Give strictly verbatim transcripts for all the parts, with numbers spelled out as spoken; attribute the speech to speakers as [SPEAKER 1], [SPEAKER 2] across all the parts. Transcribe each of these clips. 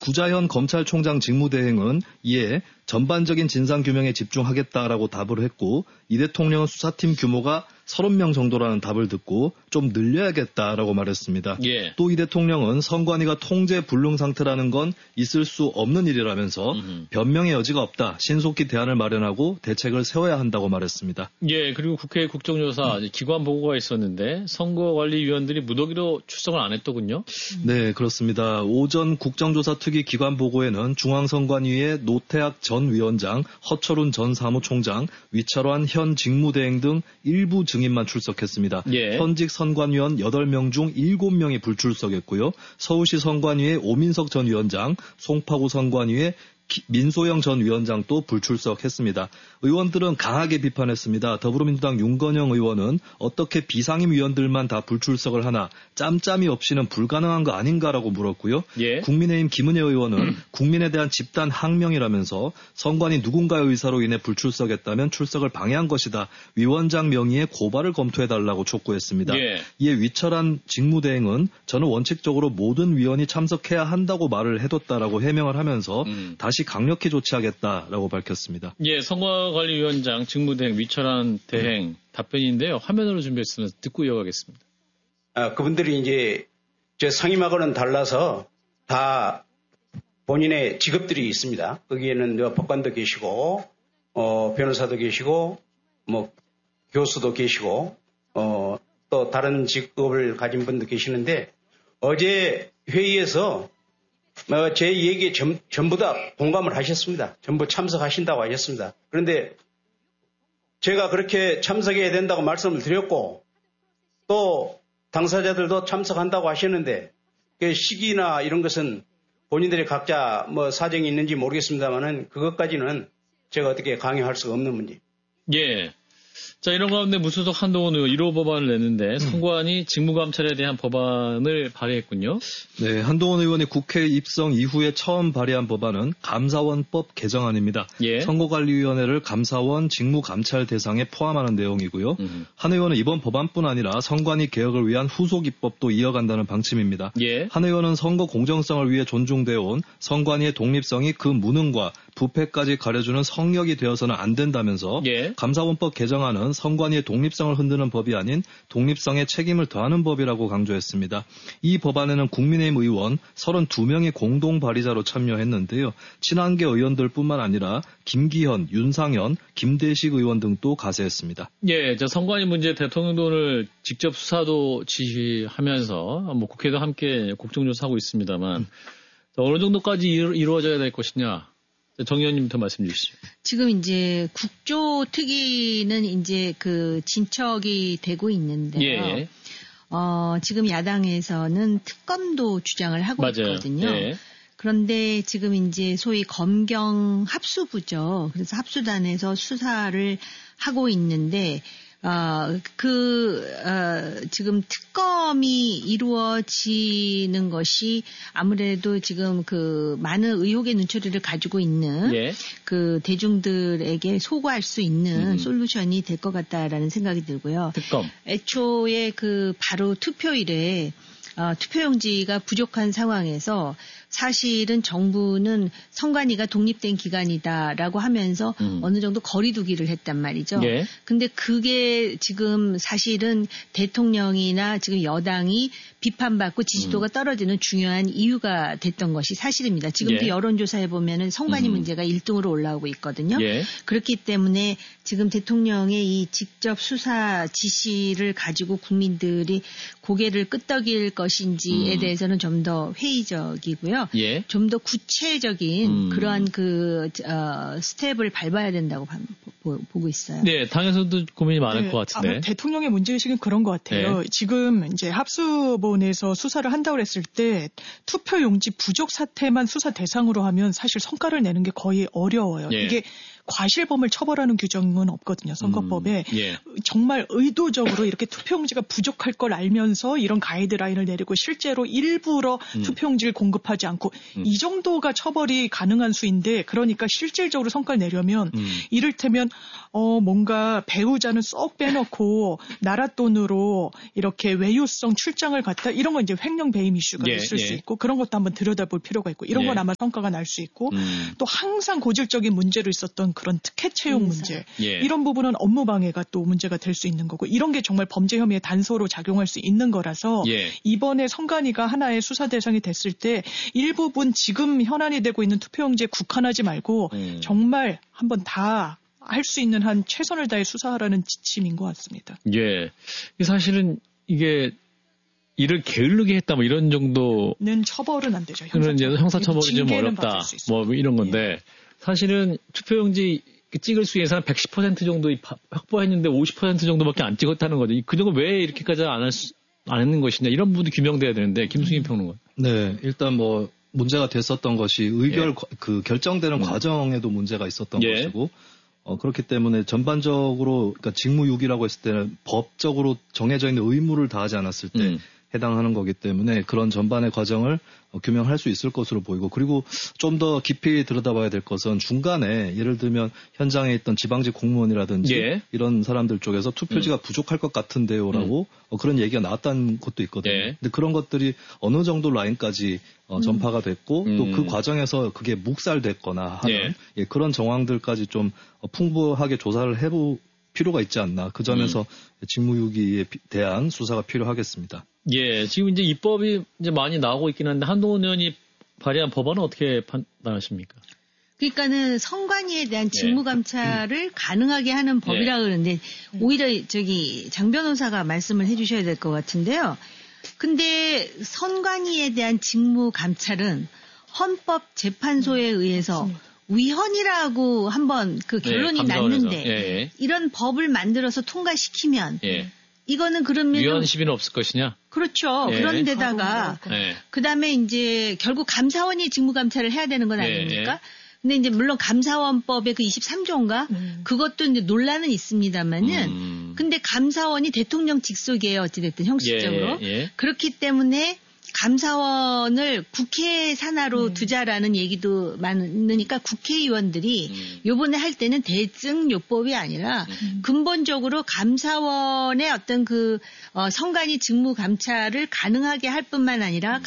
[SPEAKER 1] 구자현 검찰총장 직무대행은 이에 전반적인 진상규명에 집중하겠다라고 답을 했고 이 대통령은 수사팀 규모가 서른 명 정도라는 답을 듣고 좀 늘려야겠다라고 말했습니다.
[SPEAKER 2] 예.
[SPEAKER 1] 또 이 대통령은 선관위가 통제 불능 상태라는 건 있을 수 없는 일이라면서 음흠. 변명의 여지가 없다. 신속히 대안을 마련하고 대책을 세워야 한다고 말했습니다.
[SPEAKER 2] 예, 그리고 국회 국정조사 음. 기관 보고가 있었는데 선거관리위원들이 무더기로 출석을 안 했더군요.
[SPEAKER 1] 네, 그렇습니다. 오전 국정조사 특위 기관 보고에는 중앙선관위의 노태학 전 위원장, 허철훈 전 사무총장, 위철환 현 직무대행 등 일부 증인만 출석했습니다.
[SPEAKER 2] 예.
[SPEAKER 1] 현직 선관위원 여덟 명 중 일곱 명이 불출석했고요. 서울시 선관위의 오민석 전 위원장, 송파구 선관위의 민소영 전 위원장도 불출석했습니다. 의원들은 강하게 비판했습니다. 더불어민주당 윤건영 의원은 어떻게 비상임 위원들만 다 불출석을 하나 짬짬이 없이는 불가능한 거 아닌가라고 물었고요.
[SPEAKER 2] 예.
[SPEAKER 1] 국민의힘 김은혜 의원은 음. 국민에 대한 집단 항명이라면서 선관위 누군가의 의사로 인해 불출석했다면 출석을 방해한 것이다. 위원장 명의의 고발을 검토해달라고 촉구했습니다.
[SPEAKER 2] 예.
[SPEAKER 1] 이에 위철한 직무대행은 저는 원칙적으로 모든 위원이 참석해야 한다고 말을 해뒀다라고 해명을 하면서 음. 다시 강력히 조치하겠다라고 밝혔습니다.
[SPEAKER 2] 예, 선거관리위원장 직무대행 위철한 대행 답변인데요. 화면으로 준비했으면 듣고 이어가겠습니다.
[SPEAKER 3] 아, 그분들이 이제 저 상임하고는 달라서 다 본인의 직업들이 있습니다. 거기에는 법관도 계시고, 어, 변호사도 계시고, 뭐 교수도 계시고, 어, 또 다른 직업을 가진 분도 계시는데 어제 회의에서 어, 제 얘기에 전, 전부 다 공감을 하셨습니다. 전부 참석하신다고 하셨습니다. 그런데 제가 그렇게 참석해야 된다고 말씀을 드렸고 또 당사자들도 참석한다고 하셨는데 그 시기나 이런 것은 본인들이 각자 뭐 사정이 있는지 모르겠습니다만은 그것까지는 제가 어떻게 강요할 수가 없는 문제.
[SPEAKER 2] 예. 자, 이런 가운데 무소속 한동훈 의원 일 호 법안을 냈는데 선관위 직무감찰에 대한 법안을 발의했군요.
[SPEAKER 1] 네, 한동훈 의원이 국회 입성 이후에 처음 발의한 법안은 감사원법 개정안입니다.
[SPEAKER 2] 예.
[SPEAKER 1] 선거관리위원회를 감사원 직무감찰 대상에 포함하는 내용이고요. 음흠. 한 의원은 이번 법안뿐 아니라 선관위 개혁을 위한 후속 입법도 이어간다는 방침입니다.
[SPEAKER 2] 예.
[SPEAKER 1] 한 의원은 선거 공정성을 위해 존중되어 온 선관위의 독립성이 그 무능과 부패까지 가려주는 성역이 되어서는 안 된다면서
[SPEAKER 2] 예.
[SPEAKER 1] 감사원법 개정안은 선관위의 독립성을 흔드는 법이 아닌 독립성에 책임을 더하는 법이라고 강조했습니다. 이 법안에는 국민의힘 의원 서른두 명이 공동 발의자로 참여했는데요. 친한계 의원들뿐만 아니라 김기현, 윤상현, 김대식 의원 등도 가세했습니다.
[SPEAKER 2] 예, 저 선관위 문제 대통령도 오늘 직접 수사도 지시하면서 뭐 국회도 함께 국정조사하고 있습니다만 음. 어느 정도까지 이루어져야 될 것이냐? 정 의원님부터 말씀 주시죠.
[SPEAKER 4] 지금 이제 국조특위는 이제 그 진척이 되고 있는데요.
[SPEAKER 2] 예.
[SPEAKER 4] 어, 지금 야당에서는 특검도 주장을 하고
[SPEAKER 2] 맞아요.
[SPEAKER 4] 있거든요.
[SPEAKER 2] 예.
[SPEAKER 4] 그런데 지금 이제 소위 검경 합수부죠. 그래서 합수단에서 수사를 하고 있는데 어, 그, 어, 지금 특검이 이루어지는 것이 아무래도 지금 그 많은 의혹의 눈초리를 가지고 있는
[SPEAKER 2] 예.
[SPEAKER 4] 그 대중들에게 소구할 수 있는
[SPEAKER 2] 음.
[SPEAKER 4] 솔루션이 될 것 같다라는 생각이 들고요.
[SPEAKER 2] 특검.
[SPEAKER 4] 애초에 그 바로 투표일에 어, 투표용지가 부족한 상황에서 사실은 정부는 선관위가 독립된 기관이다라고 하면서 음. 어느 정도 거리두기를 했단 말이죠.
[SPEAKER 2] 예.
[SPEAKER 4] 근데 그게 지금 사실은 대통령이나 지금 여당이 비판받고 지지도가 음. 떨어지는 중요한 이유가 됐던 것이 사실입니다. 지금도
[SPEAKER 2] 예.
[SPEAKER 4] 여론조사에 보면은 선관위 음. 문제가 일 등으로 올라오고 있거든요.
[SPEAKER 2] 예.
[SPEAKER 4] 그렇기 때문에 지금 대통령의 이 직접 수사 지시를 가지고 국민들이 고개를 끄덕일 것인지에 음. 대해서는 좀 더 회의적이고요.
[SPEAKER 2] 예.
[SPEAKER 4] 좀 더 구체적인 음. 그러한 그 어, 스텝을 밟아야 된다고 봐, 보, 보고 있어요.
[SPEAKER 2] 네, 당에서도 고민이 많을
[SPEAKER 5] 네,
[SPEAKER 2] 것 같은데.
[SPEAKER 5] 아마 대통령의 문제의식은 그런 것 같아요. 네. 지금 이제 합수본에서 수사를 한다고 했을 때 투표용지 부족 사태만 수사 대상으로 하면 사실 성과를 내는 게 거의 어려워요.
[SPEAKER 2] 예.
[SPEAKER 5] 이게 과실범을 처벌하는 규정은 없거든요. 선거법에.
[SPEAKER 2] 음, 예.
[SPEAKER 5] 정말 의도적으로 이렇게 투표용지가 부족할 걸 알면서 이런 가이드라인을 내리고 실제로 일부러 음. 투표용지를 공급하지 되지 않고
[SPEAKER 2] 음.
[SPEAKER 5] 이 정도가 처벌이 가능한 수인데 그러니까 실질적으로 성과를 내려면
[SPEAKER 2] 음.
[SPEAKER 5] 이를테면 어 뭔가 배우자는 쏙 빼놓고 나라 돈으로 이렇게 외유성 출장을 갔다 이런 건 이제 횡령 배임 이슈가
[SPEAKER 2] 예,
[SPEAKER 5] 있을
[SPEAKER 2] 예.
[SPEAKER 5] 수 있고 그런 것도 한번 들여다볼 필요가 있고 이런
[SPEAKER 2] 예.
[SPEAKER 5] 건 아마 성과가 날 수 있고
[SPEAKER 2] 음.
[SPEAKER 5] 또 항상 고질적인 문제로 있었던 그런 특혜 채용 문제
[SPEAKER 2] 예.
[SPEAKER 5] 이런 부분은 업무 방해가 또 문제가 될 수 있는 거고 이런 게 정말 범죄 혐의의 단서로 작용할 수 있는 거라서
[SPEAKER 2] 예.
[SPEAKER 5] 이번에 선관위가 하나의 수사 대상이 됐을 때 일부분 지금 현안이 되고 있는 투표용지에 국한하지 말고
[SPEAKER 2] 음.
[SPEAKER 5] 정말 한번 다 할 수 있는 한 최선을 다해 수사하라는 지침인 것 같습니다.
[SPEAKER 2] 예. 사실은 이게 일을 게을르게 했다 뭐 이런 정도
[SPEAKER 5] 는 처벌은 안 되죠.
[SPEAKER 2] 그런 이제 형사 처벌이 좀
[SPEAKER 5] 징계는
[SPEAKER 2] 어렵다.
[SPEAKER 5] 받을 수 있어요.
[SPEAKER 2] 뭐 이런 건데
[SPEAKER 5] 예.
[SPEAKER 2] 사실은 투표용지 찍을 수 예산 백십 퍼센트 정도 확보했는데 오십 퍼센트 정도밖에 안 찍었다는 거죠. 그 정도 왜 이렇게까지 안 할 수, 안 했는 것이냐 이런 부분도 규명돼야 되는데 김승인 평론가.
[SPEAKER 1] 네, 일단 뭐 문제가 됐었던 것이 의결
[SPEAKER 2] 예.
[SPEAKER 1] 그 결정되는
[SPEAKER 2] 음.
[SPEAKER 1] 과정에도 문제가 있었던
[SPEAKER 2] 예.
[SPEAKER 1] 것이고 어, 그렇기 때문에 전반적으로 그러니까 직무유기라고 했을 때는 법적으로 정해져 있는 의무를 다하지 않았을 때
[SPEAKER 2] 음.
[SPEAKER 1] 해당하는 거기 때문에 그런 전반의 과정을 어, 규명할 수 있을 것으로 보이고 그리고 좀 더 깊이 들여다봐야 될 것은 중간에 예를 들면 현장에 있던 지방직 공무원이라든지
[SPEAKER 2] 예.
[SPEAKER 1] 이런 사람들 쪽에서 투표지가
[SPEAKER 2] 음.
[SPEAKER 1] 부족할 것 같은데요라고
[SPEAKER 2] 음.
[SPEAKER 1] 어, 그런 얘기가 나왔다는 것도 있거든요.
[SPEAKER 2] 예.
[SPEAKER 1] 근데 그런 것들이 어느 정도 라인까지 어, 전파가 됐고
[SPEAKER 2] 음.
[SPEAKER 1] 또 그 과정에서 그게 묵살됐거나 하는
[SPEAKER 2] 예.
[SPEAKER 1] 예, 그런 정황들까지 좀 어, 풍부하게 조사를 해볼 필요가 있지 않나. 그 점에서
[SPEAKER 2] 음.
[SPEAKER 1] 직무유기에 비- 대한 수사가 필요하겠습니다.
[SPEAKER 2] 예, 지금 이제 입법이 이제 많이 나오고 있긴 한데 한동훈 의원이 발의한 법안은 어떻게 판단하십니까?
[SPEAKER 4] 그러니까는 선관위에 대한 직무 감찰을 가능하게 하는 법이라 그러는데 오히려 저기 장 변호사가 말씀을 해주셔야 될 것 같은데요. 근데 선관위에 대한 직무 감찰은 헌법재판소에 의해서
[SPEAKER 5] 맞습니다.
[SPEAKER 4] 위헌이라고 한번 그 결론이
[SPEAKER 2] 네, 감사원에서.
[SPEAKER 4] 났는데
[SPEAKER 2] 예,
[SPEAKER 4] 이런 법을 만들어서 통과시키면
[SPEAKER 2] 예. 예.
[SPEAKER 4] 이거는 그러면
[SPEAKER 2] 위헌 시비는 없을 것이냐?
[SPEAKER 4] 그렇죠.
[SPEAKER 2] 예.
[SPEAKER 4] 그런데다가
[SPEAKER 2] 예.
[SPEAKER 4] 그다음에 이제 결국 감사원이 직무 감찰을 해야 되는 건
[SPEAKER 2] 예,
[SPEAKER 4] 아닙니까? 근데 이제 물론 감사원법의 그 이십삼 조인가
[SPEAKER 5] 음.
[SPEAKER 4] 그것도 이제 논란은 있습니다만은
[SPEAKER 2] 음.
[SPEAKER 4] 근데 감사원이 대통령 직속이에요. 어찌됐든 형식적으로.
[SPEAKER 2] 예, 예.
[SPEAKER 4] 그렇기 때문에 감사원을 국회 산하로
[SPEAKER 5] 음.
[SPEAKER 4] 두자라는 얘기도 많으니까 국회의원들이
[SPEAKER 2] 음.
[SPEAKER 4] 요번에 할 때는 대증요법이 아니라
[SPEAKER 5] 음.
[SPEAKER 4] 근본적으로 감사원의 어떤 그 어, 선관위 직무 감찰을 가능하게 할 뿐만 아니라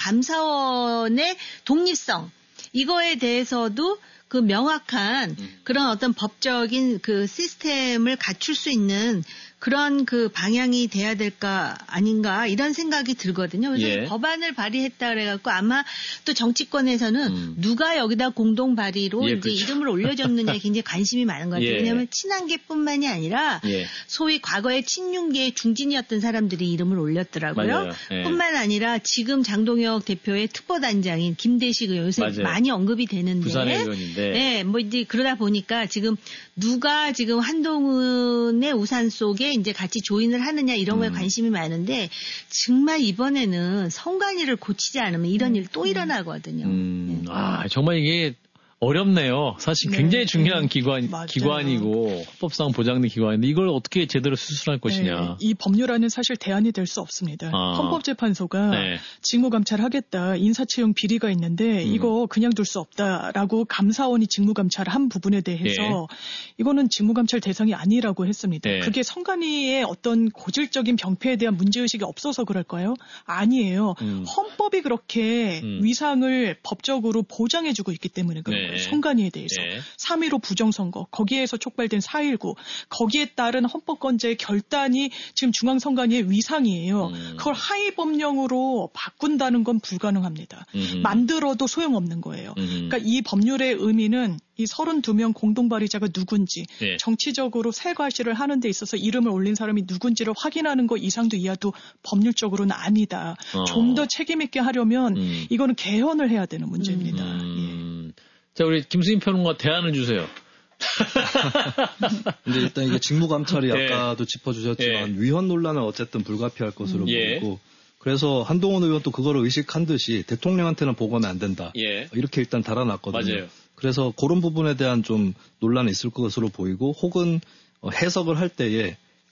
[SPEAKER 4] 감사원의 독립성 이거에 대해서도 그 명확한
[SPEAKER 2] 음.
[SPEAKER 4] 그런 어떤 법적인 그 시스템을 갖출 수 있는 그런 그 방향이 돼야 될까 아닌가 이런 생각이 들거든요. 그래서
[SPEAKER 2] 예.
[SPEAKER 4] 법안을 발의했다 그래갖고 아마 또 정치권에서는
[SPEAKER 2] 음.
[SPEAKER 4] 누가 여기다 공동 발의로
[SPEAKER 2] 예,
[SPEAKER 4] 이제
[SPEAKER 2] 그렇죠.
[SPEAKER 4] 이름을 올려줬느냐에 굉장히 관심이 많은 것 같아요.
[SPEAKER 2] 예.
[SPEAKER 4] 왜냐하면 친한계뿐만이 아니라
[SPEAKER 2] 예.
[SPEAKER 4] 소위 과거에 친윤계의 중진이었던 사람들이 이름을 올렸더라고요.
[SPEAKER 2] 맞아요. 예.
[SPEAKER 4] 뿐만 아니라 지금 장동혁 대표의 특보단장인 김대식 의원 요새
[SPEAKER 2] 맞아요.
[SPEAKER 4] 많이 언급이 되는데
[SPEAKER 2] 부산의 의원인데.
[SPEAKER 4] 네, 뭐 이제 그러다 보니까 지금 누가 지금 한동훈의 우산 속에 이제 같이 조인을 하느냐 이런 거에
[SPEAKER 2] 음.
[SPEAKER 4] 관심이 많은데 정말 이번에는 선관위를 고치지 않으면 이런 일 또 일어나거든요.
[SPEAKER 2] 음,
[SPEAKER 4] 네.
[SPEAKER 2] 아, 정말 이게 어렵네요. 사실
[SPEAKER 5] 네,
[SPEAKER 2] 굉장히 중요한
[SPEAKER 5] 네.
[SPEAKER 2] 기관,
[SPEAKER 5] 맞아요.
[SPEAKER 2] 기관이고, 헌법상 보장된 기관인데, 이걸 어떻게 제대로 수술할 것이냐.
[SPEAKER 5] 네, 이 법률안은 사실 대안이 될 수 없습니다.
[SPEAKER 2] 아.
[SPEAKER 5] 헌법재판소가
[SPEAKER 2] 네.
[SPEAKER 5] 직무감찰하겠다. 인사채용 비리가 있는데
[SPEAKER 2] 음.
[SPEAKER 5] 이거 그냥 둘 수 없다라고 감사원이 직무감찰한 부분에 대해서
[SPEAKER 2] 네.
[SPEAKER 5] 이거는 직무감찰 대상이 아니라고 했습니다.
[SPEAKER 2] 네.
[SPEAKER 5] 그게 선관위의 어떤 고질적인 병폐에 대한 문제의식이 없어서 그럴까요? 아니에요.
[SPEAKER 2] 음.
[SPEAKER 5] 헌법이 그렇게
[SPEAKER 2] 음.
[SPEAKER 5] 위상을 법적으로 보장해주고 있기 때문에 그런
[SPEAKER 2] 네.
[SPEAKER 5] 거예요. 선관위에 대해서.
[SPEAKER 2] 네.
[SPEAKER 5] 삼 일오 부정선거, 거기에서 촉발된 사 일구, 거기에 따른 헌법권자의 결단이 지금 중앙선관위의 위상이에요.
[SPEAKER 2] 음.
[SPEAKER 5] 그걸 하위 법령으로 바꾼다는 건 불가능합니다.
[SPEAKER 2] 음.
[SPEAKER 5] 만들어도 소용없는 거예요.
[SPEAKER 2] 음.
[SPEAKER 5] 그러니까 이 법률의 의미는 이 서른두 명 공동발의자가 누군지,
[SPEAKER 2] 네.
[SPEAKER 5] 정치적으로 새과시를 하는 데 있어서 이름을 올린 사람이 누군지를 확인하는 것 이상도 이하도 법률적으로는 아니다.
[SPEAKER 2] 어.
[SPEAKER 5] 좀 더 책임 있게 하려면
[SPEAKER 2] 음.
[SPEAKER 5] 이거는 개헌을 해야 되는 문제입니다.
[SPEAKER 2] 음. 자, 우리 김수인 평론가 대안을 주세요.
[SPEAKER 1] 근데 일단 이게 직무감찰이
[SPEAKER 2] 예.
[SPEAKER 1] 아까도 짚어주셨지만
[SPEAKER 2] 예.
[SPEAKER 1] 위헌 논란은 어쨌든 불가피할 것으로
[SPEAKER 2] 예.
[SPEAKER 1] 보이고 그래서 한동훈 의원도 그거를 의식한 듯이 대통령한테는 보고는 안 된다.
[SPEAKER 2] 예.
[SPEAKER 1] 이렇게 일단 달아놨거든요.
[SPEAKER 2] 맞아요.
[SPEAKER 1] 그래서 그런 부분에 대한 좀 논란이 있을 것으로 보이고 혹은 어, 해석을 할 때에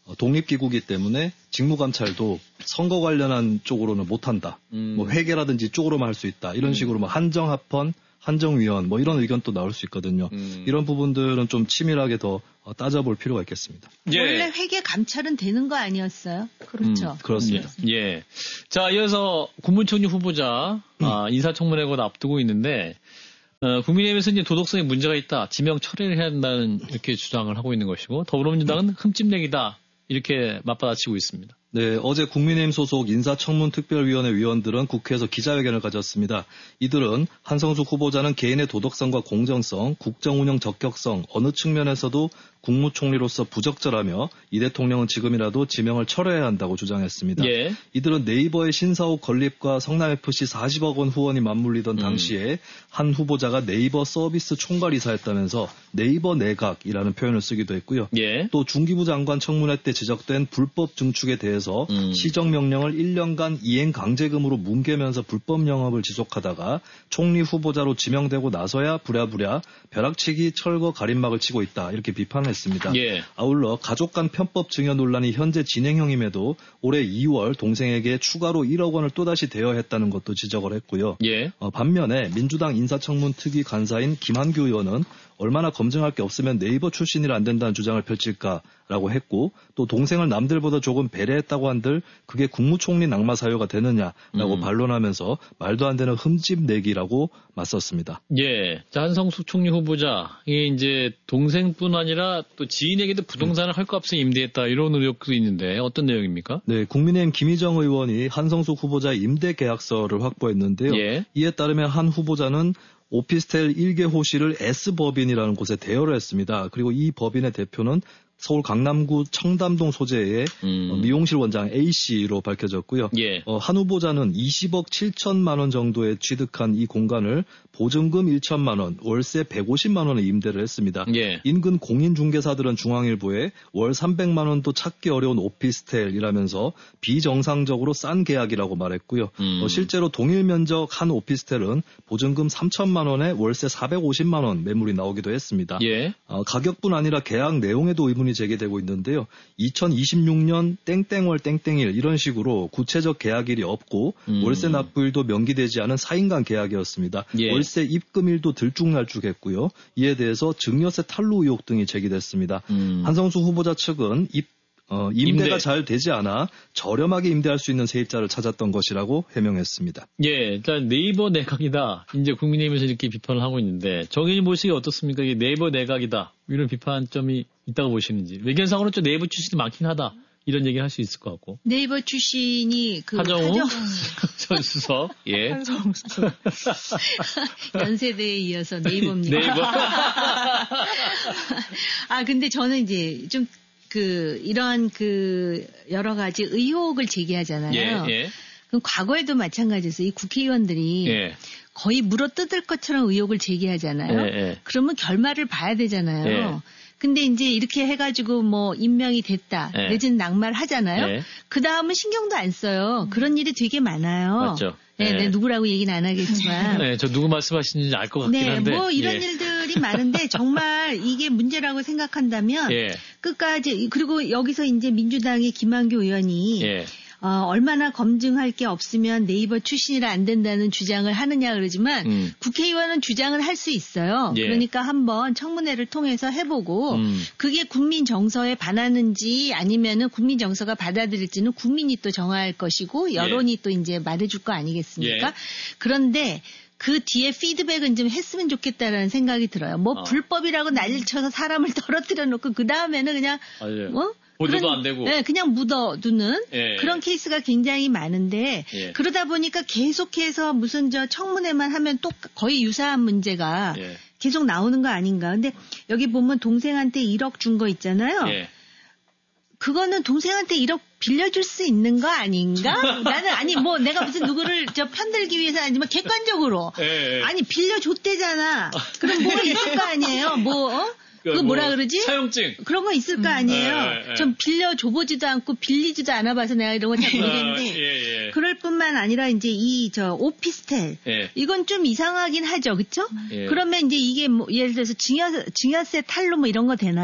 [SPEAKER 1] 독립기구이기 때문에 직무감찰도 선거 관련한 쪽으로는 못한다. 음. 뭐 회계라든지 쪽으로만 할 수 있다. 이런 식으로 뭐 한정합헌, 한정위원 뭐 이런 의견도 나올 수 있거든요. 음. 이런 부분들은 좀 치밀하게 더 따져볼 필요가 있겠습니다.
[SPEAKER 4] 예. 원래 회계 감찰은 되는 거 아니었어요? 그렇죠.
[SPEAKER 1] 음, 그렇습니다.
[SPEAKER 2] 예. 예. 자, 이어서 국무총리 후보자 음. 아, 인사청문회 곧 앞두고 있는데 어, 국민의힘에서 이제 도덕성에 문제가 있다, 지명 처리를 해야 된다는 이렇게 주장을 하고 있는 것이고 더불어민주당은 흠집내기다 이렇게 맞받아치고 있습니다.
[SPEAKER 1] 네, 어제 국민의힘 소속 인사청문특별위원회 위원들은 국회에서 기자회견을 가졌습니다. 이들은 한성숙 후보자는 개인의 도덕성과 공정성, 국정운영 적격성 어느 측면에서도 국무총리로서 부적절하며 이 대통령은 지금이라도 지명을 철회해야 한다고 주장했습니다. 예. 이들은 네이버의 신사옥 건립과 성남에프씨 사십억 원 후원이 맞물리던 음. 당시에 한 후보자가 네이버 서비스 총괄이사였다면서 네이버 내각이라는 표현을 쓰기도 했고요. 예. 또 중기부 장관 청문회 때 지적된 불법 증축에 대해서 음. 시정명령을 일 년간 이행 강제금으로 뭉개면서 불법 영업을 지속하다가 총리 후보자로 지명되고 나서야 부랴부랴 벼락치기 철거 가림막을 치고 있다 이렇게 비판을 했습니다. 예. 아울러 가족 간 편법 증여 논란이 현재 진행형임에도 올해 이월 동생에게 추가로 일억 원을 또다시 대여했다는 것도 지적을 했고요. 예. 어, 반면에 민주당 인사청문 특위 간사인 김한규 의원은 얼마나 검증할 게 없으면 네이버 출신이라 안 된다는 주장을 펼칠까라고 했고 또 동생을 남들보다 조금 배려했다고 한들 그게 국무총리 낙마 사유가 되느냐라고 음. 반론하면서 말도 안 되는 흠집 내기라고 맞섰습니다.
[SPEAKER 2] 예, 자, 한성숙 총리 후보자 이게 이제 동생뿐 아니라 또 지인에게도 부동산을 음. 할 것 없이 임대했다 이런 의혹도 있는데 어떤 내용입니까?
[SPEAKER 1] 네, 국민의힘 김희정 의원이 한성숙 후보자의 임대 계약서를 확보했는데요. 예. 이에 따르면 한 후보자는 오피스텔 일 개 호실을 S법인이라는 곳에 대여를 했습니다. 그리고 이 법인의 대표는 서울 강남구 청담동 소재의 음. 미용실 원장 A씨로 밝혀졌고요. 예. 어, 한 후보자는 이십억 칠천만 원 정도에 취득한 이 공간을 보증금 천만 원, 월세 백오십만 원에 임대를 했습니다. 예. 인근 공인중개사들은 중앙일보에 월 삼백만 원도 찾기 어려운 오피스텔이라면서 비정상적으로 싼 계약이라고 말했고요. 음. 어, 실제로 동일 면적 한 오피스텔은 보증금 삼천만 원에 월세 사백오십만 원 매물이 나오기도 했습니다. 예. 어, 가격뿐 아니라 계약 내용에도 의문이 제기되고 있는데요. 이천이십육 년 땡땡월 땡땡일 이런 식으로 구체적 계약일이 없고 음. 월세 납부일도 명기되지 않은 사인간 계약이었습니다. 예. 월세 입금일도 들쭉날쭉했고요. 이에 대해서 증여세 탈루 의혹 등이 제기됐습니다. 음. 한성수 후보자 측은 입 어, 임대가 임대. 잘 되지 않아 저렴하게 임대할 수 있는 세입자를 찾았던 것이라고 해명했습니다.
[SPEAKER 2] 예, 일단 네이버 내각이다. 이제 국민의힘에서 이렇게 비판을 하고 있는데 정의님 보시기에 어떻습니까? 이게 네이버 내각이다. 이런 비판점이 있다고 보시는지. 외견상으로는 좀 네이버 출신이 많긴 하다. 이런 얘기를 할 수 있을 것 같고.
[SPEAKER 4] 네이버 출신이 그
[SPEAKER 2] 하정우 전 수석. 예.
[SPEAKER 5] 한정우 수석.
[SPEAKER 4] 연세대에 이어서 네이버입니다. 네이버. 아, 근데 저는 이제 좀 그 이러한 그 여러 가지 의혹을 제기하잖아요. 예, 예. 그럼 과거에도 마찬가지였어요. 이 국회의원들이 예. 거의 물어뜯을 것처럼 의혹을 제기하잖아요. 예, 예. 그러면 결말을 봐야 되잖아요. 예. 근데 이제 이렇게 해가지고 뭐 임명이 됐다, 예. 내지는 낙마를 하잖아요. 예. 그 다음은 신경도 안 써요. 그런 일이 되게 많아요.
[SPEAKER 2] 맞죠.
[SPEAKER 4] 네, 네, 누구라고 얘기는 안 하겠지만.
[SPEAKER 2] 네, 저 누구 말씀하시는지 알 것 같긴
[SPEAKER 4] 네,
[SPEAKER 2] 한데.
[SPEAKER 4] 뭐 이런 예. 일들이 많은데 정말 이게 문제라고 생각한다면 예. 끝까지 그리고 여기서 이제 민주당의 김한규 의원이 예. 어, 얼마나 검증할 게 없으면 네이버 출신이라 안 된다는 주장을 하느냐 그러지만 음. 국회의원은 주장을 할 수 있어요. 예. 그러니까 한번 청문회를 통해서 해보고 음. 그게 국민 정서에 반하는지 아니면은 국민 정서가 받아들일지는 국민이 또 정할 것이고 여론이 예. 또 이제 말해줄 거 아니겠습니까? 예. 그런데 그 뒤에 피드백은 좀 했으면 좋겠다라는 생각이 들어요. 뭐 어. 불법이라고 난리를 쳐서 사람을 떨어뜨려 놓고 그 다음에는 그냥
[SPEAKER 2] 아, 예. 뭐 보도도 안 되고.
[SPEAKER 4] 네, 그냥 묻어두는 예, 그런 케이스가 굉장히 많은데 예. 그러다 보니까 계속해서 무슨 저 청문회만 하면 또 거의 유사한 문제가 예. 계속 나오는 거 아닌가. 근데 여기 보면 동생한테 일억 준 거 있잖아요. 예. 그거는 동생한테 일억 빌려줄 수 있는 거 아닌가? 나는 아니 뭐 내가 무슨 누구를 저 편들기 위해서 아니지만 객관적으로 예, 예. 아니 빌려줬대잖아. 그럼 뭐가 있을 거 아니에요? 뭐 어? 그 뭐 뭐라 그러지?
[SPEAKER 2] 사용증.
[SPEAKER 4] 그런 거 있을 거 아니에요. 음, 에, 에, 에. 좀 빌려줘보지도 않고 빌리지도 않아봐서 내가 이런 거 잘 모르겠는데. 아, 예, 예. 그럴 뿐만 아니라 이제 이 저 오피스텔. 예. 이건 좀 이상하긴 하죠. 그쵸? 예. 그러면 이제 이게 뭐 예를 들어서 증여, 증여세 탈루 뭐 이런 거 되나요?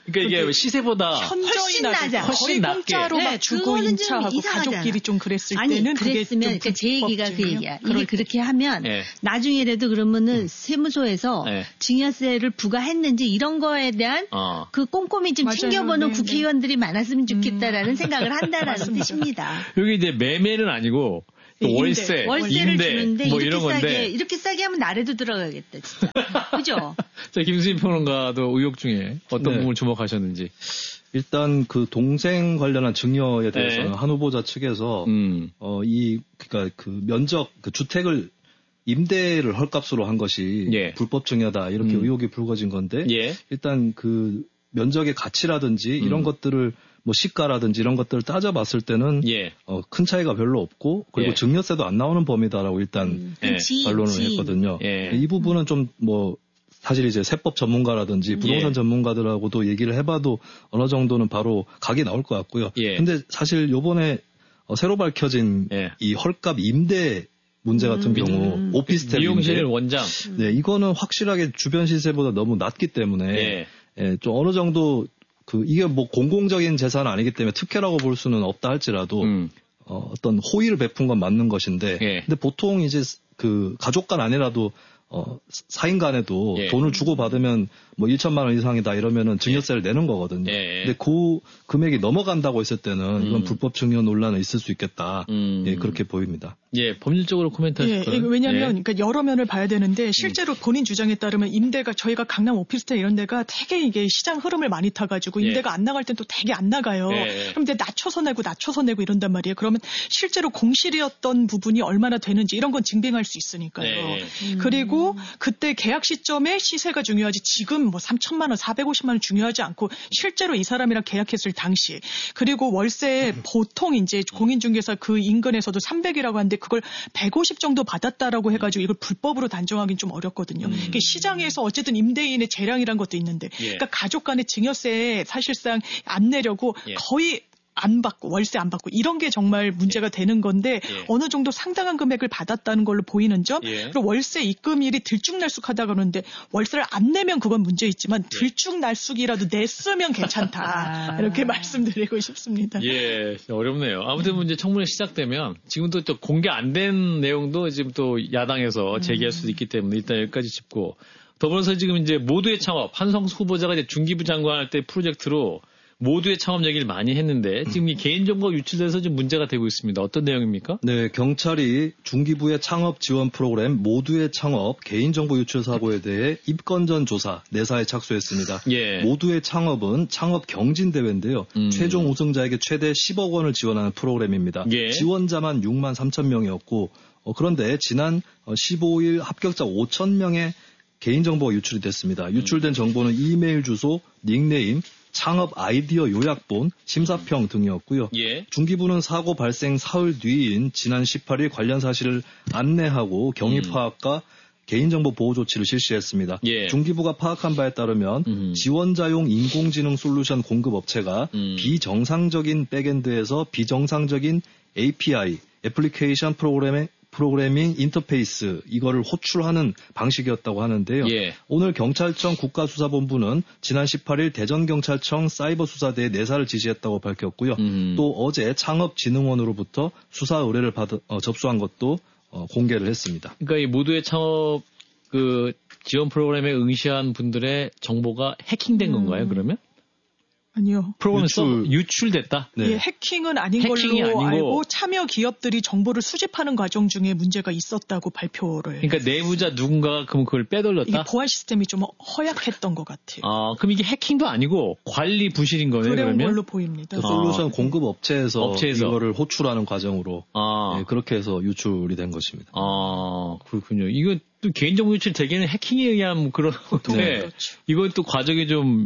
[SPEAKER 2] 그러니까 이게 시세보다
[SPEAKER 5] 현저히 낮아.
[SPEAKER 4] 훨씬
[SPEAKER 5] 거의 공짜로
[SPEAKER 4] 네,
[SPEAKER 5] 막 주고 인차하고 가족끼리 좀 그랬을
[SPEAKER 4] 아니,
[SPEAKER 5] 때는
[SPEAKER 4] 그랬으면
[SPEAKER 5] 그게
[SPEAKER 4] 그러니까 제 얘기가 그 얘기야. 이게 그렇게 하면
[SPEAKER 2] 네.
[SPEAKER 4] 나중에라도 그러면은 세무소에서
[SPEAKER 2] 네.
[SPEAKER 4] 증여세를 부과했는지 이런 거에 대한
[SPEAKER 2] 어.
[SPEAKER 4] 그 꼼꼼히 좀
[SPEAKER 5] 맞아요.
[SPEAKER 4] 챙겨보는
[SPEAKER 5] 네,
[SPEAKER 4] 국회의원들이 많았으면 좋겠다라는 음. 생각을 한다라는 뜻입니다.
[SPEAKER 2] 여기 이제 매매는 아니고
[SPEAKER 5] 임대,
[SPEAKER 2] 월세,
[SPEAKER 4] 월세를
[SPEAKER 2] 임대,
[SPEAKER 4] 주는데
[SPEAKER 2] 뭐
[SPEAKER 4] 이렇게
[SPEAKER 2] 이런
[SPEAKER 4] 싸게
[SPEAKER 2] 건데.
[SPEAKER 4] 이렇게 싸게 하면 나래도 들어가겠다 진짜. 그죠?
[SPEAKER 2] 자, 김수진 평론가도 의혹 중에 어떤
[SPEAKER 1] 네.
[SPEAKER 2] 부분을 주목하셨는지.
[SPEAKER 1] 일단 그 동생 관련한 증여에 대해서는
[SPEAKER 2] 네.
[SPEAKER 1] 한 후보자 측에서
[SPEAKER 2] 음.
[SPEAKER 1] 어, 이 그러니까 그 면적 그 주택을 임대를 헐값으로 한 것이
[SPEAKER 2] 예.
[SPEAKER 1] 불법 증여다 이렇게
[SPEAKER 2] 음.
[SPEAKER 1] 의혹이 불거진 건데
[SPEAKER 2] 예.
[SPEAKER 1] 일단 그 면적의 가치라든지 이런
[SPEAKER 2] 음.
[SPEAKER 1] 것들을 뭐 시가라든지 이런 것들을 따져봤을 때는
[SPEAKER 2] 예.
[SPEAKER 1] 어, 큰 차이가 별로 없고 그리고
[SPEAKER 2] 예.
[SPEAKER 1] 증여세도 안 나오는 범위다라고 일단
[SPEAKER 4] 음,
[SPEAKER 2] 예.
[SPEAKER 4] 지인,
[SPEAKER 1] 반론을
[SPEAKER 4] 지인.
[SPEAKER 1] 했거든요.
[SPEAKER 2] 예.
[SPEAKER 1] 이 부분은 좀 뭐 사실 이제 세법 전문가라든지 부동산
[SPEAKER 2] 예.
[SPEAKER 1] 전문가들하고도 얘기를 해봐도 어느 정도는 바로 각이 나올 것 같고요.
[SPEAKER 2] 예.
[SPEAKER 1] 근데 사실 요번에 어, 새로 밝혀진
[SPEAKER 2] 예.
[SPEAKER 1] 이 헐값 임대 문제 같은
[SPEAKER 4] 음.
[SPEAKER 1] 경우
[SPEAKER 4] 음.
[SPEAKER 1] 오피스텔
[SPEAKER 2] 미용실
[SPEAKER 1] 임대,
[SPEAKER 2] 원장.
[SPEAKER 1] 네 이거는 확실하게 주변 시세보다 너무 낮기 때문에
[SPEAKER 2] 예.
[SPEAKER 1] 예, 좀 어느 정도 그 이게 뭐 공공적인 재산은 아니기 때문에 특혜라고 볼 수는 없다 할지라도
[SPEAKER 2] 음.
[SPEAKER 1] 어, 어떤 호의를 베푼 건 맞는 것인데
[SPEAKER 2] 예.
[SPEAKER 1] 근데 보통 이제 그 가족 간 아니라도 어, 사인 간에도
[SPEAKER 2] 예.
[SPEAKER 1] 돈을 주고 받으면 뭐 천만 원 이상이다 이러면은 증여세를 내는 거거든요.
[SPEAKER 2] 예.
[SPEAKER 1] 근데 그 금액이 넘어간다고 했을 때는 이건
[SPEAKER 2] 음.
[SPEAKER 1] 불법 증여 논란은 있을 수 있겠다.
[SPEAKER 2] 음.
[SPEAKER 1] 예, 그렇게 보입니다.
[SPEAKER 2] 예, 법률적으로 코멘트
[SPEAKER 5] 예,
[SPEAKER 2] 하실까요?
[SPEAKER 5] 왜냐하면
[SPEAKER 2] 예.
[SPEAKER 5] 그러니까 여러 면을 봐야 되는데 실제로 본인 주장에 따르면 임대가 저희가 강남 오피스텔 이런 데가 되게 이게 시장 흐름을 많이 타가지고
[SPEAKER 2] 예.
[SPEAKER 5] 임대가 안 나갈 땐 또 되게 안 나가요.
[SPEAKER 2] 예.
[SPEAKER 5] 그럼 이제 낮춰서 내고 낮춰서 내고 이런단 말이에요. 그러면 실제로 공실이었던 부분이 얼마나 되는지 이런 건 증빙할 수 있으니까요.
[SPEAKER 2] 예.
[SPEAKER 4] 음.
[SPEAKER 5] 그리고 그때 계약 시점에 시세가 중요하지 지금 뭐 삼천만 원, 사백오십만 원 중요하지 않고 실제로 이 사람이랑 계약했을 당시 그리고 월세 보통 이제 공인중개사 그 인근에서도 삼백이라고 하는데 그걸 백오십 정도 받았다라고 해가지고 이걸 불법으로 단정하기는 좀 어렵거든요.
[SPEAKER 2] 음.
[SPEAKER 5] 이게 시장에서 어쨌든 임대인의 재량이란 것도 있는데
[SPEAKER 2] 예.
[SPEAKER 5] 그러니까 가족 간의 증여세 사실상 안 내려고
[SPEAKER 2] 예.
[SPEAKER 5] 거의 안 받고 월세 안 받고 이런 게 정말 문제가 되는 건데
[SPEAKER 2] 예.
[SPEAKER 5] 어느 정도 상당한 금액을 받았다는 걸로 보이는 점
[SPEAKER 2] 예.
[SPEAKER 5] 그리고 월세 입금일이 들쭉날쭉하다 그러는데 월세를 안 내면 그건 문제 있지만 들쭉날쭉이라도 냈으면 괜찮다
[SPEAKER 4] 아.
[SPEAKER 5] 이렇게 말씀드리고 싶습니다.
[SPEAKER 2] 예, 어렵네요. 아무튼 이제 청문회 시작되면 지금도 또 공개 안 된 내용도 지금 또 야당에서 제기할 수도 있기 때문에 일단 여기까지 짚고 더불어서 지금 이제 모두의 창업 한성수 후보자가 이제 중기부 장관할 때 프로젝트로 모두의 창업 얘기를 많이 했는데 지금 이 개인정보가 유출돼서 지금 문제가 되고 있습니다. 어떤 내용입니까?
[SPEAKER 1] 네, 경찰이 중기부의 창업 지원 프로그램 모두의 창업 개인정보 유출 사고에 대해 입건전 조사 내사에 착수했습니다.
[SPEAKER 2] 예.
[SPEAKER 1] 모두의 창업은 창업 경진대회인데요.
[SPEAKER 2] 음.
[SPEAKER 1] 최종 우승자에게 최대 십억 원을 지원하는 프로그램입니다.
[SPEAKER 2] 예.
[SPEAKER 1] 지원자만 육만 삼천 명이었고 어, 그런데 지난 십오 일 합격자 오천 명의 개인정보가 유출이 됐습니다. 유출된 정보는 이메일 주소, 닉네임, 창업 아이디어 요약본, 심사평 등이었고요.
[SPEAKER 2] 예.
[SPEAKER 1] 중기부는 사고 발생 사흘 뒤인 지난 십팔 일 관련 사실을 안내하고 경위 파악과 개인정보 보호 조치를 실시했습니다.
[SPEAKER 2] 예.
[SPEAKER 1] 중기부가 파악한 바에 따르면
[SPEAKER 2] 음.
[SPEAKER 1] 지원자용 인공지능 솔루션 공급 업체가
[SPEAKER 2] 음.
[SPEAKER 1] 비정상적인 백엔드에서 비정상적인 에이피아이, 애플리케이션 프로그램의 프로그래밍 인터페이스 이거를 호출하는 방식이었다고 하는데요.
[SPEAKER 2] 예.
[SPEAKER 1] 오늘 경찰청 국가수사본부는 지난 십팔 일 대전경찰청 사이버수사대에 내사를 지시했다고 밝혔고요.
[SPEAKER 2] 음.
[SPEAKER 1] 또 어제 창업진흥원으로부터 수사 의뢰를 받, 어, 접수한 것도 어, 공개를 했습니다.
[SPEAKER 2] 그러니까 이 모두의 창업 그 지원 프로그램에 응시한 분들의 정보가 해킹된
[SPEAKER 5] 음.
[SPEAKER 2] 건가요? 그러면?
[SPEAKER 5] 아니요.
[SPEAKER 2] 프로그램
[SPEAKER 1] 유출.
[SPEAKER 2] 서버 유출됐다.
[SPEAKER 1] 네.
[SPEAKER 5] 예, 해킹은 아닌
[SPEAKER 2] 해킹이
[SPEAKER 5] 걸로
[SPEAKER 2] 아니고.
[SPEAKER 5] 알고 참여 기업들이 정보를 수집하는 과정 중에 문제가 있었다고 발표를.
[SPEAKER 2] 그러니까 내부자 누군가가 그럼 그걸
[SPEAKER 5] 이게
[SPEAKER 2] 빼돌렸다.
[SPEAKER 5] 보안 시스템이 좀 허약했던 것 같아요.
[SPEAKER 2] 아, 그럼 이게 해킹도 아니고 관리 부실인 거네요.
[SPEAKER 5] 그런
[SPEAKER 2] 그러면.
[SPEAKER 5] 걸로 보입니다.
[SPEAKER 1] 그 솔루션 공급 업체에서,
[SPEAKER 2] 업체에서.
[SPEAKER 1] 이거를 호출하는 과정으로
[SPEAKER 2] 아,
[SPEAKER 1] 네, 그렇게 해서 유출이 된 것입니다.
[SPEAKER 2] 아, 그렇군요. 이거 또 개인정보 유출 대개는 해킹에 의한 뭐 그런 건데
[SPEAKER 1] 네.
[SPEAKER 5] 그렇죠.
[SPEAKER 2] 이건 또 과정이 좀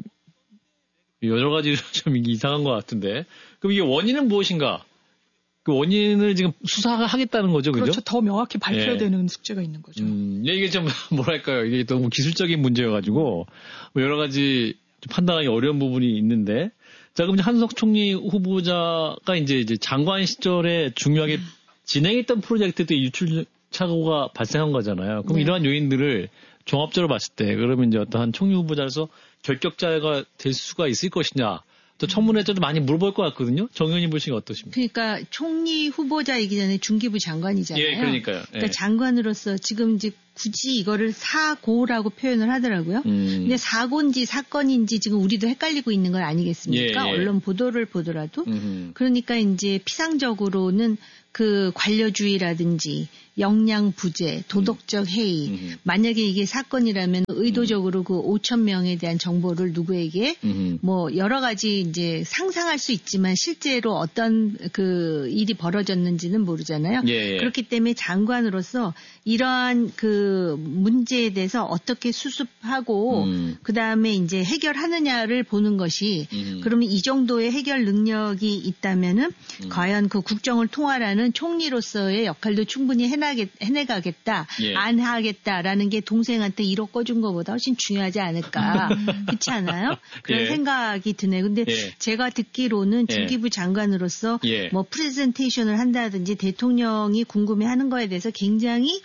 [SPEAKER 2] 여러 가지로 좀 이상한 것 같은데. 그럼 이게 원인은 무엇인가? 그 원인을 지금 수사하겠다는 거죠, 그죠?
[SPEAKER 5] 그렇죠. 더 명확히 밝혀야
[SPEAKER 2] 예.
[SPEAKER 5] 되는 숙제가 있는 거죠.
[SPEAKER 2] 음, 이게 좀 뭐랄까요? 이게 너무 기술적인 문제여가지고 뭐 여러 가지 좀 판단하기 어려운 부분이 있는데. 자, 그럼 이제 한석 총리 후보자가 이제 이제 장관 시절에 중요하게 진행했던 프로젝트 때 유출 착오가 발생한 거잖아요. 그럼
[SPEAKER 5] 네.
[SPEAKER 2] 이러한 요인들을 종합적으로 봤을 때 그러면 이제 어떠한 총리 후보자로서 결격자가 될 수가 있을 것이냐. 또 청문회에도 많이 물어볼 것 같거든요. 정 의원님 보시기에 어떠십니까?
[SPEAKER 4] 그러니까 총리 후보자이기 전에 중기부 장관이잖아요.
[SPEAKER 2] 예, 그러니까요. 예.
[SPEAKER 4] 그러니까 장관으로서 지금 이제 굳이 이거를 사고라고 표현을 하더라고요. 음. 근데 사고인지 사건인지 지금 우리도 헷갈리고 있는 건 아니겠습니까? 예, 예. 언론 보도를 보더라도. 음흠. 그러니까 이제 피상적으로는 그 관료주의라든지 역량 부재, 도덕적 해이, 음흠. 만약에 이게 사건이라면 의도적으로 그 오천 명에 대한 정보를 누구에게 음흠. 뭐 여러 가지 이제 상상할 수 있지만 실제로 어떤 그 일이 벌어졌는지는 모르잖아요. 예, 예. 그렇기 때문에 장관으로서 이러한 그 문제에 대해서 어떻게 수습하고 음. 그 다음에 이제 해결하느냐를 보는 것이 음. 그러면 이 정도의 해결 능력이 있다면은 음. 과연 그 국정을 통할하는 총리로서의 역할도 충분히 해나겠, 해내가겠다, 예. 안 하겠다라는 게 동생한테 일억 꿔준 것보다 훨씬 중요하지 않을까. 그렇지 않아요? 그런 예. 생각이 드네요. 근데 예. 제가 듣기로는 중기부 장관으로서 예. 뭐 프레젠테이션을 한다든지 대통령이 궁금해하는 거에 대해서 굉장히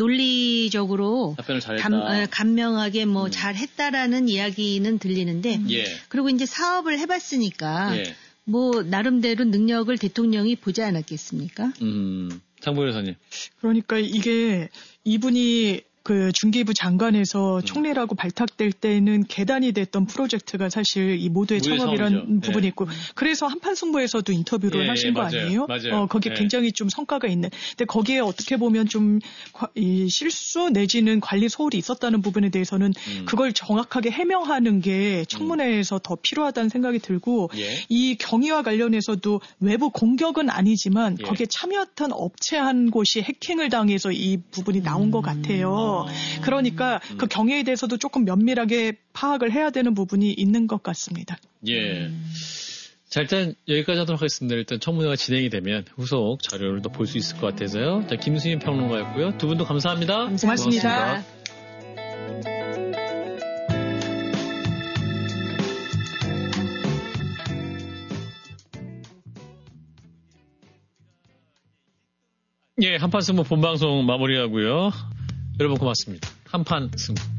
[SPEAKER 4] 논리적으로
[SPEAKER 2] 답변을 잘했다.
[SPEAKER 4] 감, 감명하게 뭐 음. 잘했다라는 이야기는 들리는데
[SPEAKER 2] 예.
[SPEAKER 4] 그리고 이제 사업을 해봤으니까
[SPEAKER 2] 예.
[SPEAKER 4] 뭐 나름대로 능력을 대통령이 보지 않았겠습니까?
[SPEAKER 2] 음, 장보 여사님.
[SPEAKER 5] 그러니까 이게 이분이 그 중기부 장관에서 음. 총리라고 발탁될 때는 계단이 됐던 프로젝트가 사실 이 모두의 창업이라는 부분이 예. 있고 그래서 한판 승부에서도 인터뷰를
[SPEAKER 2] 예,
[SPEAKER 5] 하신
[SPEAKER 2] 예,
[SPEAKER 5] 거
[SPEAKER 2] 맞아요.
[SPEAKER 5] 아니에요?
[SPEAKER 2] 맞아요.
[SPEAKER 5] 어, 거기에
[SPEAKER 2] 예.
[SPEAKER 5] 굉장히 좀 성과가 있는. 근데 거기에 어떻게 보면 좀 이 실수 내지는 관리 소홀이 있었다는 부분에 대해서는 음. 그걸 정확하게 해명하는 게 청문회에서 음. 더 필요하다는 생각이 들고
[SPEAKER 2] 예.
[SPEAKER 5] 이 경위와 관련해서도 외부 공격은 아니지만
[SPEAKER 2] 예.
[SPEAKER 5] 거기에 참여했던 업체 한 곳이 해킹을 당해서 이 부분이 나온 음. 것 같아요. 음. 그러니까 음. 그 경위에 대해서도 조금 면밀하게 파악을 해야 되는 부분이 있는 것 같습니다.
[SPEAKER 2] 예. 자, 일단 여기까지 하도록 하겠습니다. 일단 청문회가 진행이 되면 후속 자료를 더 볼 수 있을 것 같아서요. 자, 김수인 평론가였고요. 두 분도 감사합니다.
[SPEAKER 5] 고맙습니다. 고맙습니다.
[SPEAKER 2] 예, 한판 승부 본방송 마무리하고요. 여러분 고맙습니다. 한판 승부.